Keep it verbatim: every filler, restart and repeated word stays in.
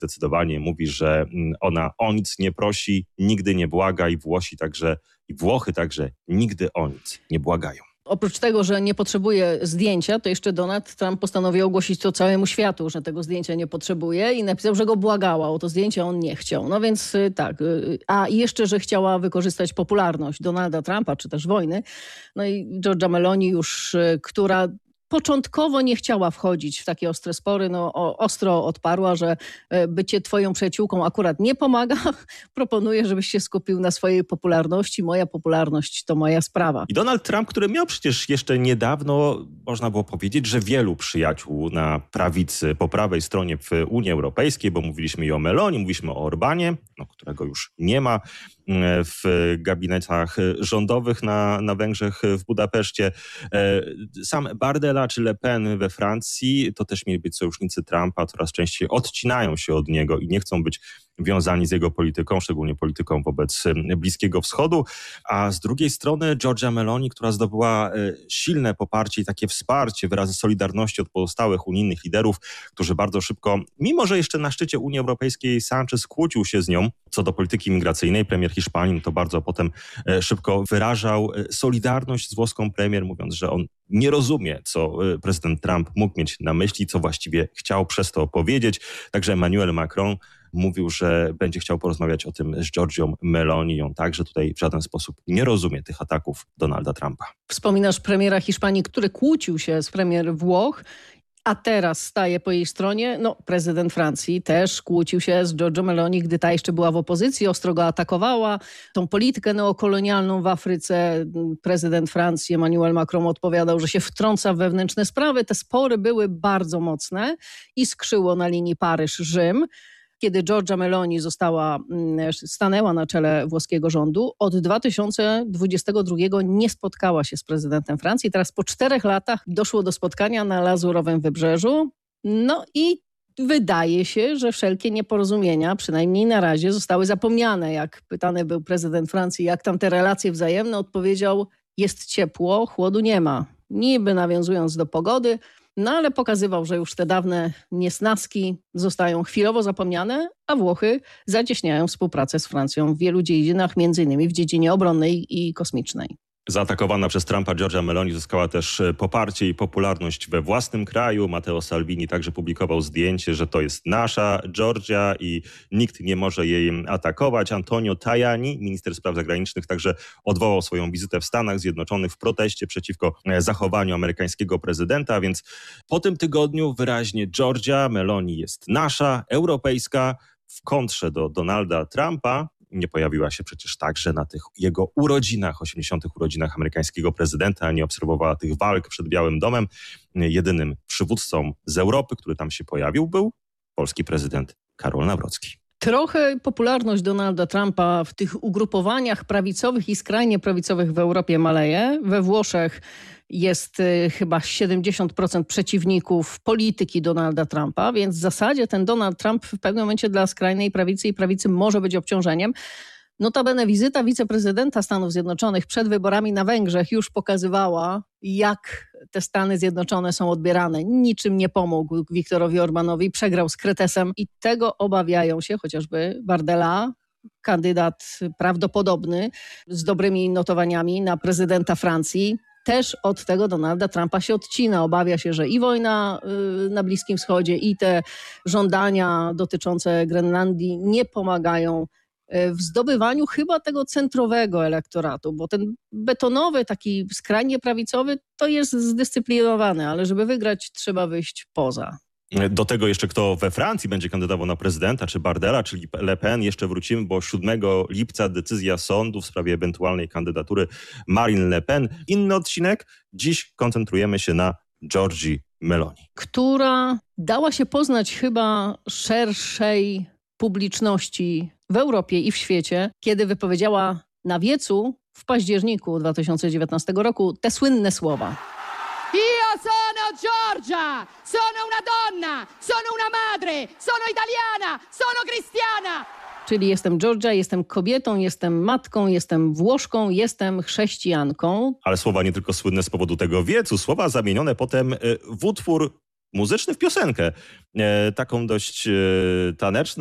zdecydowanie mówi, że ona o nic nie prosi, nigdy nie błaga i Włosi także, i Włochy także nigdy o nic nie błagają. Oprócz tego, że nie potrzebuje zdjęcia, to jeszcze Donald Trump postanowił ogłosić to całemu światu, że tego zdjęcia nie potrzebuje i napisał, że go błagała o to zdjęcie, on nie chciał. No więc tak. A jeszcze, że chciała wykorzystać popularność Donalda Trumpa, czy też wojny. No i Giorgia Meloni już, która początkowo nie chciała wchodzić w takie ostre spory, no o, ostro odparła, że bycie twoją przyjaciółką akurat nie pomaga. Proponuję, żebyś się skupił na swojej popularności. Moja popularność to moja sprawa. I Donald Trump, który miał przecież jeszcze niedawno, można było powiedzieć, że wielu przyjaciół na prawicy, po prawej stronie w Unii Europejskiej, bo mówiliśmy i o Meloni, mówiliśmy o Orbanie, no, którego już nie ma w gabinetach rządowych na, na Węgrzech, w Budapeszcie. Sam Bardella czy Le Pen we Francji to też mieli być sojusznicy Trumpa, coraz częściej odcinają się od niego i nie chcą być wiązani z jego polityką, szczególnie polityką wobec Bliskiego Wschodu. A z drugiej strony Giorgia Meloni, która zdobyła silne poparcie i takie wsparcie, wyrazy solidarności od pozostałych unijnych liderów, którzy bardzo szybko, mimo że jeszcze na szczycie Unii Europejskiej Sanchez kłócił się z nią co do polityki migracyjnej, premier Hiszpanii, to bardzo potem szybko wyrażał solidarność z włoską premier, mówiąc, że on nie rozumie, co prezydent Trump mógł mieć na myśli, co właściwie chciał przez to powiedzieć. Także Emmanuel Macron mówił, że będzie chciał porozmawiać o tym z Giorgią Meloni. On także tutaj w żaden sposób nie rozumie tych ataków Donalda Trumpa. Wspominasz premiera Hiszpanii, który kłócił się z premier Włoch, a teraz staje po jej stronie. No, prezydent Francji też kłócił się z Giorgią Meloni, gdy ta jeszcze była w opozycji, ostro go atakowała. Tą politykę neokolonialną w Afryce prezydent Francji Emmanuel Macron odpowiadał, że się wtrąca w wewnętrzne sprawy. Te spory były bardzo mocne i skrzyło na linii Paryż-Rzym. Kiedy Giorgia Meloni została, stanęła na czele włoskiego rządu, od dwa tysiące dwudziestego drugiego nie spotkała się z prezydentem Francji. Teraz po czterech latach doszło do spotkania na Lazurowym Wybrzeżu. No i wydaje się, że wszelkie nieporozumienia, przynajmniej na razie, zostały zapomniane. Jak pytany był prezydent Francji, jak tam te relacje wzajemne, odpowiedział: jest ciepło, chłodu nie ma. Niby nawiązując do pogody, no ale pokazywał, że już te dawne niesnaski zostają chwilowo zapomniane, a Włochy zacieśniają współpracę z Francją w wielu dziedzinach, między innymi w dziedzinie obronnej i kosmicznej. Zaatakowana przez Trumpa Giorgia Meloni zyskała też poparcie i popularność we własnym kraju. Matteo Salvini także publikował zdjęcie, że to jest nasza Giorgia i nikt nie może jej atakować. Antonio Tajani, minister spraw zagranicznych, także odwołał swoją wizytę w Stanach Zjednoczonych w proteście przeciwko zachowaniu amerykańskiego prezydenta, więc po tym tygodniu wyraźnie Giorgia Meloni jest nasza, europejska, w kontrze do Donalda Trumpa. Nie pojawiła się przecież także na tych jego urodzinach, osiemdziesiątych urodzinach amerykańskiego prezydenta, nie obserwowała tych walk przed Białym Domem. Jedynym przywódcą z Europy, który tam się pojawił, był polski prezydent Karol Nawrocki. Trochę popularność Donalda Trumpa w tych ugrupowaniach prawicowych i skrajnie prawicowych w Europie maleje. We Włoszech jest y, chyba siedemdziesiąt procent przeciwników polityki Donalda Trumpa, więc w zasadzie ten Donald Trump w pewnym momencie dla skrajnej prawicy i prawicy może być obciążeniem. Notabene wizyta wiceprezydenta Stanów Zjednoczonych przed wyborami na Węgrzech już pokazywała, jak te Stany Zjednoczone są odbierane. Niczym nie pomógł Viktorowi Orbanowi, przegrał z Kretesem i tego obawiają się chociażby Bardella, kandydat prawdopodobny z dobrymi notowaniami na prezydenta Francji. Też od tego Donalda Trumpa się odcina. Obawia się, że i wojna na Bliskim Wschodzie, i te żądania dotyczące Grenlandii nie pomagają w zdobywaniu chyba tego centrowego elektoratu, bo ten betonowy, taki skrajnie prawicowy, to jest zdyscyplinowany, ale żeby wygrać, trzeba wyjść poza. Do tego jeszcze kto we Francji będzie kandydował na prezydenta, czy Bardella, czy Le Pen. Jeszcze wrócimy, bo siódmego lipca decyzja sądu w sprawie ewentualnej kandydatury Marine Le Pen. Inny odcinek. Dziś koncentrujemy się na Giorgii Meloni, która dała się poznać chyba szerszej publiczności w Europie i w świecie, kiedy wypowiedziała na wiecu w październiku dwa tysiące dziewiętnastego roku te słynne słowa. Io sono Giorgia, sono una donna, sono una madre, sono italiana, sono cristiana. Czyli jestem Giorgia, jestem kobietą, jestem matką, jestem Włoszką, jestem chrześcijanką. Ale słowa nie tylko słynne z powodu tego wiecu, słowa zamienione potem w utwór muzyczny w piosenkę. E, taką dość e, taneczną.